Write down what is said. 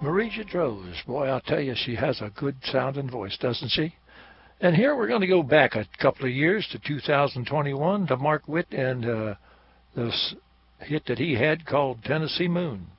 Marie Droz. Boy, I'll tell you, she has a good sounding voice, doesn't she? And here we're going to go back a couple of years to 2021 to Mark Witt and this hit that he had called Tennessee Moon.